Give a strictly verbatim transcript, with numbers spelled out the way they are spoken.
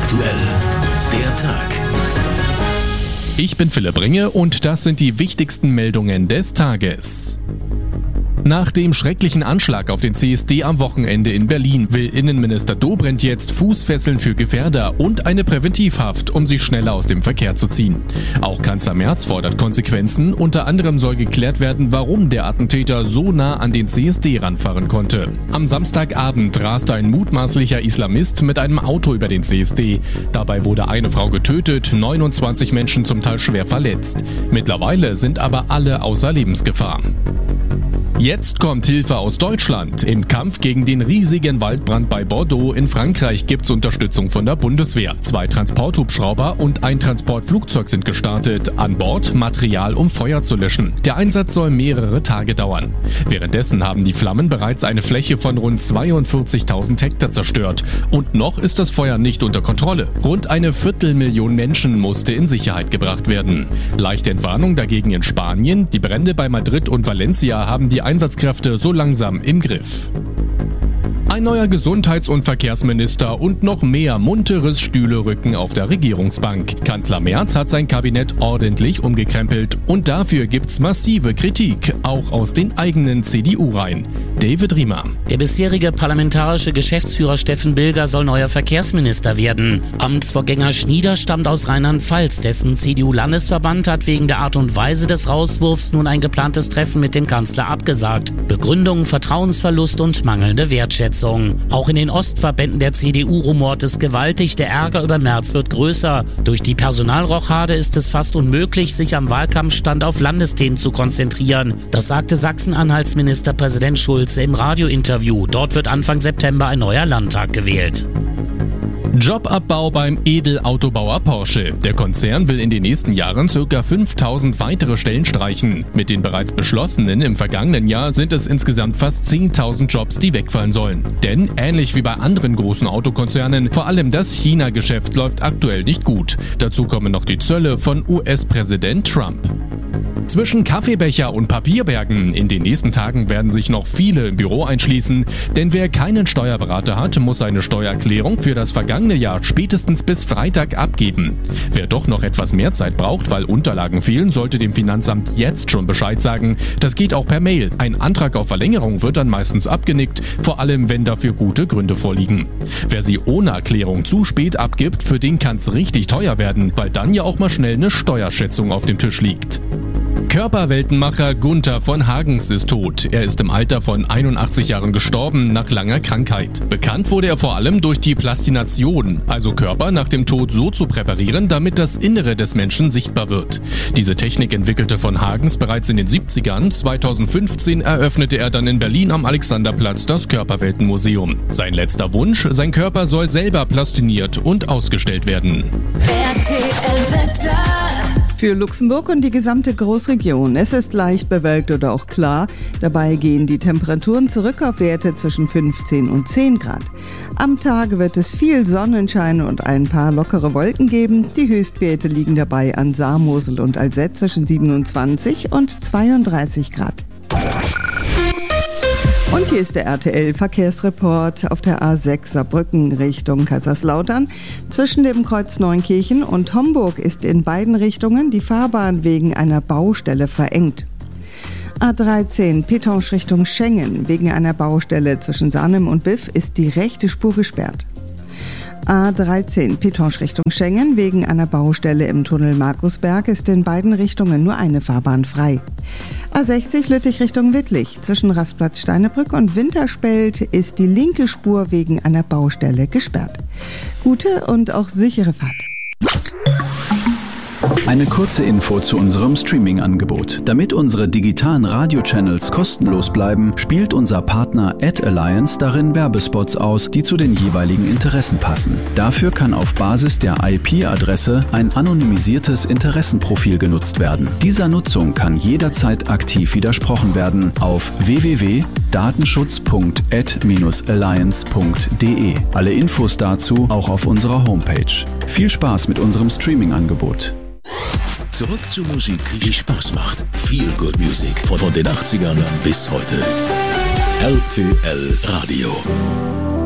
aktuell. Der Tag. Ich bin Philipp Ringe und das sind die wichtigsten Meldungen des Tages. Nach dem schrecklichen Anschlag auf den C S D am Wochenende in Berlin will Innenminister Dobrindt jetzt Fußfesseln für Gefährder und eine Präventivhaft, um sie schneller aus dem Verkehr zu ziehen. Auch Kanzler Merz fordert Konsequenzen. Unter anderem soll geklärt werden, warum der Attentäter so nah an den C S D ranfahren konnte. Am Samstagabend raste ein mutmaßlicher Islamist mit einem Auto über den C S D. Dabei wurde eine Frau getötet, neunundzwanzig Menschen zum Teil schwer verletzt. Mittlerweile sind aber alle außer Lebensgefahr. Jetzt kommt Hilfe aus Deutschland. Im Kampf gegen den riesigen Waldbrand bei Bordeaux in Frankreich gibt's Unterstützung von der Bundeswehr. Zwei Transporthubschrauber und ein Transportflugzeug sind gestartet. An Bord Material, um Feuer zu löschen. Der Einsatz soll mehrere Tage dauern. Währenddessen haben die Flammen bereits eine Fläche von rund zweiundvierzigtausend Hektar zerstört. Und noch ist das Feuer nicht unter Kontrolle. Rund eine Viertelmillion Menschen musste in Sicherheit gebracht werden. Leichte Entwarnung dagegen in Spanien. Die Brände bei Madrid und Valencia haben die Einsatzkräfte so langsam im Griff. Ein neuer Gesundheits- und Verkehrsminister und noch mehr munteres Stühlerücken auf der Regierungsbank. Kanzler Merz hat sein Kabinett ordentlich umgekrempelt und dafür gibt's massive Kritik, auch aus den eigenen C D U-Reihen. David Riemer. Der bisherige parlamentarische Geschäftsführer Steffen Bilger soll neuer Verkehrsminister werden. Amtsvorgänger Schnieder stammt aus Rheinland-Pfalz. Dessen C D U-Landesverband hat wegen der Art und Weise des Rauswurfs nun ein geplantes Treffen mit dem Kanzler abgesagt. Begründung: Vertrauensverlust und mangelnde Wertschätzung. Auch in den Ostverbänden der C D U rumort es gewaltig, der Ärger über Merz wird größer. Durch die Personalrochade ist es fast unmöglich, sich am Wahlkampfstand auf Landesthemen zu konzentrieren. Das sagte Sachsen-Anhalts Ministerpräsident Schulze im Radiointerview. Dort wird Anfang September ein neuer Landtag gewählt. Jobabbau beim Edelautobauer Porsche. Der Konzern will in den nächsten Jahren ca. fünftausend weitere Stellen streichen. Mit den bereits beschlossenen im vergangenen Jahr sind es insgesamt fast zehntausend Jobs, die wegfallen sollen. Denn ähnlich wie bei anderen großen Autokonzernen, vor allem das China-Geschäft läuft aktuell nicht gut. Dazu kommen noch die Zölle von U S-Präsident Trump. Zwischen Kaffeebecher und Papierbergen. In den nächsten Tagen werden sich noch viele im Büro einschließen, denn wer keinen Steuerberater hat, muss seine Steuererklärung für das vergangene Jahr spätestens bis Freitag abgeben. Wer doch noch etwas mehr Zeit braucht, weil Unterlagen fehlen, sollte dem Finanzamt jetzt schon Bescheid sagen. Das geht auch per Mail. Ein Antrag auf Verlängerung wird dann meistens abgenickt, vor allem wenn dafür gute Gründe vorliegen. Wer sie ohne Erklärung zu spät abgibt, für den kann's richtig teuer werden, weil dann ja auch mal schnell eine Steuerschätzung auf dem Tisch liegt. Körperweltenmacher Gunther von Hagens ist tot. Er ist im Alter von einundachtzig Jahren gestorben nach langer Krankheit. Bekannt wurde er vor allem durch die Plastination, also Körper nach dem Tod so zu präparieren, damit das Innere des Menschen sichtbar wird. Diese Technik entwickelte von Hagens bereits in den siebzigern. zweitausendfünfzehn eröffnete er dann in Berlin am Alexanderplatz das Körperweltenmuseum. Sein letzter Wunsch: sein Körper soll selber plastiniert und ausgestellt werden. R T L-Wetter. Für Luxemburg und die gesamte Großregion. Es ist leicht bewölkt oder auch klar. Dabei gehen die Temperaturen zurück auf Werte zwischen fünfzehn und zehn Grad. Am Tag wird es viel Sonnenschein und ein paar lockere Wolken geben. Die Höchstwerte liegen dabei an Saar, Mosel und Alzette zwischen siebenundzwanzig und zweiunddreißig Grad. Und hier ist der R T L-Verkehrsreport auf der A sechs Saarbrücken Richtung Kaiserslautern. Zwischen dem Kreuz Neunkirchen und Homburg ist in beiden Richtungen die Fahrbahn wegen einer Baustelle verengt. A dreizehn Petange Richtung Schengen. Wegen einer Baustelle zwischen Sarnem und Biff ist die rechte Spur gesperrt. A dreizehn Petange Richtung Schengen. Wegen einer Baustelle im Tunnel Markusberg ist in beiden Richtungen nur eine Fahrbahn frei. A sechzig Lüttich Richtung Wittlich. Zwischen Rastplatz Steinebrück und Winterspelt ist die linke Spur wegen einer Baustelle gesperrt. Gute und auch sichere Fahrt. Eine kurze Info zu unserem Streaming-Angebot. Damit unsere digitalen Radio-Channels kostenlos bleiben, spielt unser Partner AdAlliance darin Werbespots aus, die zu den jeweiligen Interessen passen. Dafür kann auf Basis der I P-Adresse ein anonymisiertes Interessenprofil genutzt werden. Dieser Nutzung kann jederzeit aktiv widersprochen werden auf w w w punkt datenschutz punkt ad alliance punkt de. Alle Infos dazu auch auf unserer Homepage. Viel Spaß mit unserem Streaming-Angebot. Zurück zur Musik, die Spaß macht. Feel Good Music von den achtzigern bis heute. R T L Radio.